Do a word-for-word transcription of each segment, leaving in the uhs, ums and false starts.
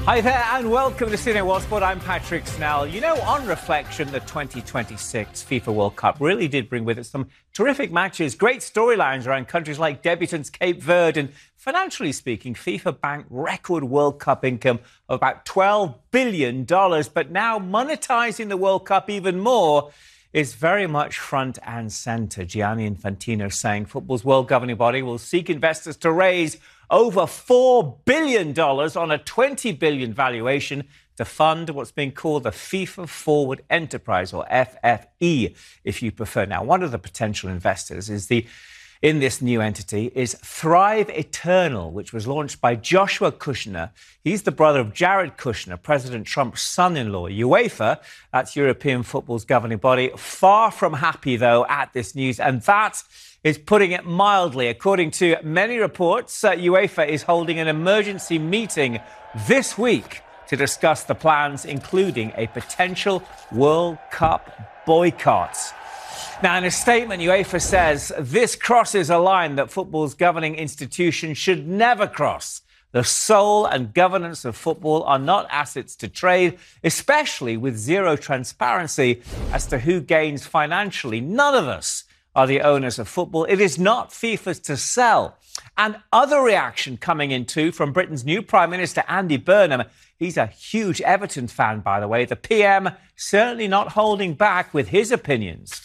Hi there and welcome to Cine World Sport. I'm Patrick Snell. You know, on reflection, the twenty twenty-six FIFA World Cup really did bring with it some terrific matches, great storylines around countries like debutants Cape Verde, and financially speaking, FIFA banked record World Cup income of about twelve billion dollars. But now monetizing the World Cup even more is very much front and centre. Gianni Infantino saying football's world governing body will seek investors to raise over four billion dollars on a twenty billion dollars valuation to fund what's being called the FIFA Forward Enterprise, or F F E, if you prefer. Now, one of the potential investors is the in this new entity is Thrive Eternal, which was launched by Joshua Kushner. He's the brother of Jared Kushner, President Trump's son-in-law. UEFA, that's European football's governing body, far from happy, though, at this news. And that is putting it mildly. According to many reports, uh, UEFA is holding an emergency meeting this week to discuss the plans, including a potential World Cup boycott. Now, in a statement, UEFA says this crosses a line that football's governing institution should never cross. The soul and governance of football are not assets to trade, especially with zero transparency as to who gains financially. None of us are the owners of football. It is not FIFA's to sell. And other reaction coming in too from Britain's new Prime Minister, Andy Burnham. He's a huge Everton fan, by the way. The P M certainly not holding back with his opinions.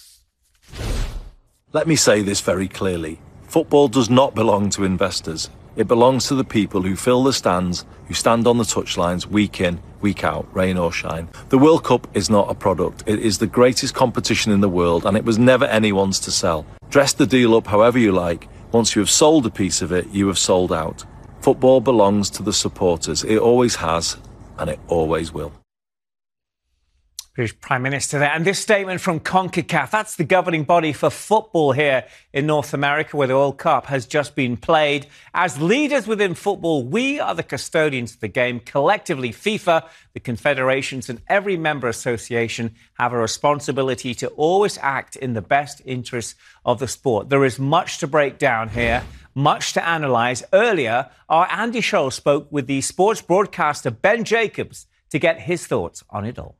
Let me say this very clearly. Football does not belong to investors. It belongs to the people who fill the stands, who stand on the touchlines week in, week out, rain or shine. The World Cup is not a product. It is the greatest competition in the world, and it was never anyone's to sell. Dress the deal up however you like. Once you have sold a piece of it, you have sold out. Football belongs to the supporters. It always has, and it always will. British Prime Minister there. And this statement from CONCACAF, that's the governing body for football here in North America, where the World Cup has just been played. As leaders within football, we are the custodians of the game. Collectively, FIFA, the confederations and every member association have a responsibility to always act in the best interests of the sport. There is much to break down here, much to analyse. Earlier, our Andy Scholl spoke with the sports broadcaster Ben Jacobs to get his thoughts on it all.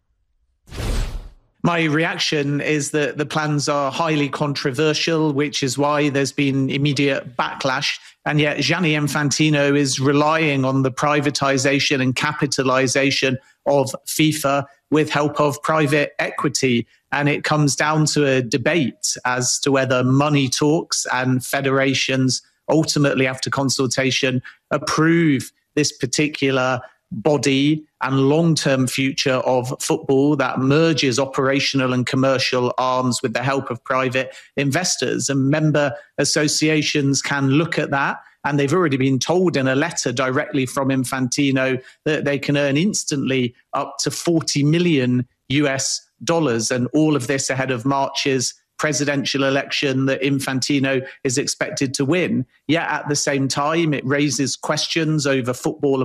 My reaction is that the plans are highly controversial, which is why there's been immediate backlash. And yet Gianni Infantino is relying on the privatization and capitalization of FIFA with help of private equity. And it comes down to a debate as to whether money talks and federations ultimately, after consultation, approve this particular body and long-term future of football that merges operational and commercial arms with the help of private investors. And member associations can look at that, and they've already been told in a letter directly from Infantino that they can earn instantly up to forty million U S dollars, and all of this ahead of March's presidential election that Infantino is expected to win. Yet at the same time, it raises questions over football